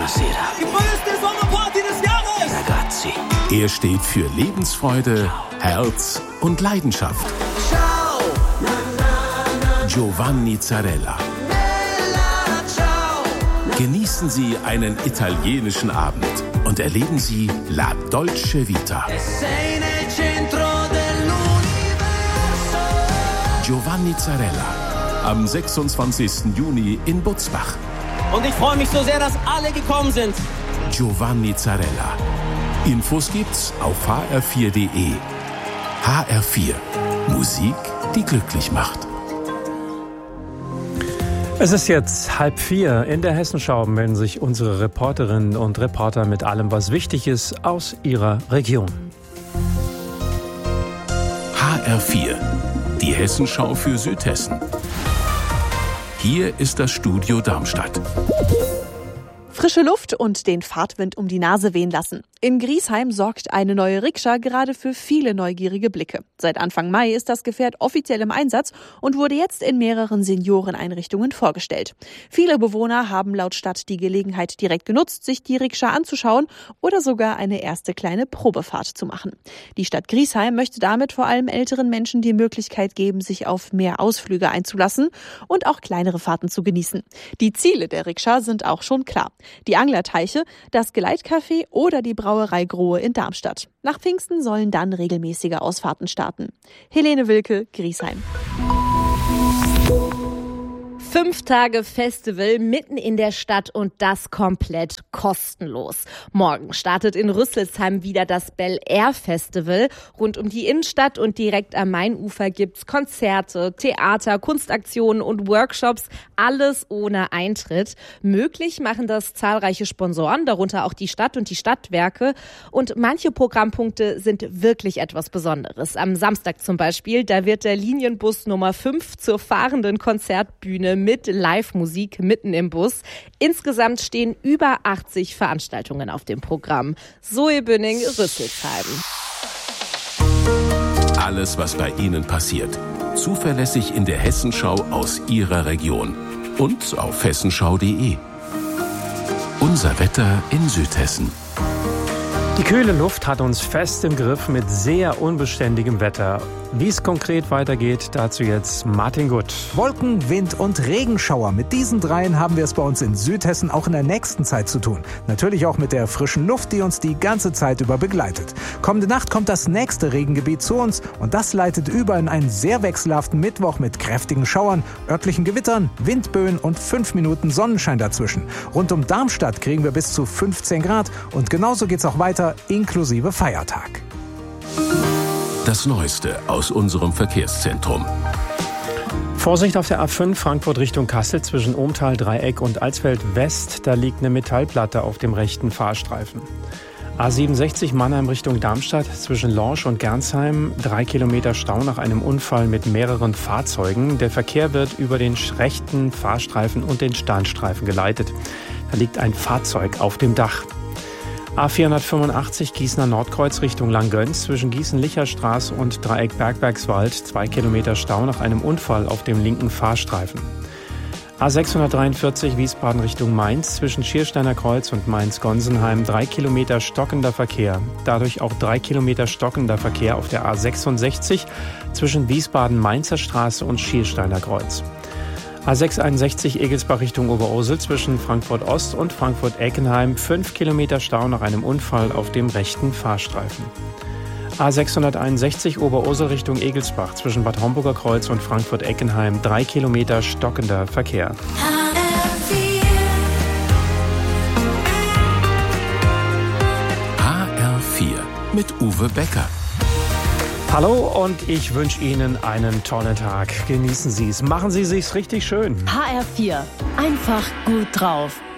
sera. Die größte Sommerparty des Jahres! Ragazzi. Er steht für Lebensfreude, Herz und Leidenschaft. Ciao! Giovanni Zarella. Bella, ciao! Genießen Sie einen italienischen Abend und erleben Sie La Dolce Vita. Sei nel centro dell'universo. Giovanni Zarella. Am 26. Juni in Butzbach. Und ich freue mich so sehr, dass alle gekommen sind. Giovanni Zarella. Infos gibt's auf hr4.de. HR4. Musik, die glücklich macht. Es ist jetzt 3:30. In der Hessenschau melden sich unsere Reporterinnen und Reporter mit allem, was wichtig ist aus ihrer Region. HR4. Die Hessenschau für Südhessen. Hier ist das Studio Darmstadt. Frische Luft und den Fahrtwind um die Nase wehen lassen. In Griesheim sorgt eine neue Rikscha gerade für viele neugierige Blicke. Seit Anfang Mai ist das Gefährt offiziell im Einsatz und wurde jetzt in mehreren Senioreneinrichtungen vorgestellt. Viele Bewohner haben laut Stadt die Gelegenheit direkt genutzt, sich die Rikscha anzuschauen oder sogar eine erste kleine Probefahrt zu machen. Die Stadt Griesheim möchte damit vor allem älteren Menschen die Möglichkeit geben, sich auf mehr Ausflüge einzulassen und auch kleinere Fahrten zu genießen. Die Ziele der Rikscha sind auch schon klar. Die Anglerteiche, das Geleitcafé oder die Brauerei Grohe in Darmstadt. Nach Pfingsten sollen dann regelmäßige Ausfahrten starten. Helene Wilke, Griesheim. 5 Tage Festival mitten in der Stadt und das komplett kostenlos. Morgen startet in Rüsselsheim wieder das Bel Air Festival. Rund um die Innenstadt und direkt am Mainufer gibt's Konzerte, Theater, Kunstaktionen und Workshops. Alles ohne Eintritt. Möglich machen das zahlreiche Sponsoren, darunter auch die Stadt und die Stadtwerke. Und manche Programmpunkte sind wirklich etwas Besonderes. Am Samstag zum Beispiel, da wird der Linienbus Nummer 5 zur fahrenden Konzertbühne mit Live-Musik mitten im Bus. Insgesamt stehen über 80 Veranstaltungen auf dem Programm. Zoe Bünning, Rüsselsheim. Alles, was bei Ihnen passiert. Zuverlässig in der Hessenschau aus Ihrer Region. Und auf hessenschau.de. Unser Wetter in Südhessen. Die kühle Luft hat uns fest im Griff mit sehr unbeständigem Wetter. Wie es konkret weitergeht, dazu jetzt Martin Gutt. Wolken, Wind und Regenschauer. Mit diesen dreien haben wir es bei uns in Südhessen auch in der nächsten Zeit zu tun. Natürlich auch mit der frischen Luft, die uns die ganze Zeit über begleitet. Kommende Nacht kommt das nächste Regengebiet zu uns und das leitet über in einen sehr wechselhaften Mittwoch mit kräftigen Schauern, örtlichen Gewittern, Windböen und 5 Minuten Sonnenschein dazwischen. Rund um Darmstadt kriegen wir bis zu 15 Grad und genauso geht's auch weiter, inklusive Feiertag. Das Neueste aus unserem Verkehrszentrum. Vorsicht auf der A5 Frankfurt Richtung Kassel zwischen Ohmtal, Dreieck und Alsfeld West. Da liegt eine Metallplatte auf dem rechten Fahrstreifen. A67 Mannheim Richtung Darmstadt zwischen Lorsch und Gernsheim. 3 Kilometer Stau nach einem Unfall mit mehreren Fahrzeugen. Der Verkehr wird über den rechten Fahrstreifen und den Standstreifen geleitet. Da liegt ein Fahrzeug auf dem Dach. A485 Gießener Nordkreuz Richtung Langgöns zwischen Gießen-Licherstraße und Dreieck Bergbergswald. 2 Kilometer Stau nach einem Unfall auf dem linken Fahrstreifen. A643 Wiesbaden Richtung Mainz zwischen Schiersteiner Kreuz und Mainz-Gonsenheim. 3 Kilometer stockender Verkehr. Dadurch auch 3 Kilometer stockender Verkehr auf der A66 zwischen Wiesbaden-Mainzer Straße und Schiersteiner Kreuz. A661 Egelsbach Richtung Oberursel zwischen Frankfurt Ost und Frankfurt-Eckenheim. 5 Kilometer Stau nach einem Unfall auf dem rechten Fahrstreifen. A661 Oberursel Richtung Egelsbach zwischen Bad Homburger Kreuz und Frankfurt-Eckenheim. 3 Kilometer stockender Verkehr. HR4 mit Uwe Becker. Hallo und ich wünsche Ihnen einen tollen Tag. Genießen Sie es. Machen Sie sich's richtig schön. HR4. Einfach gut drauf.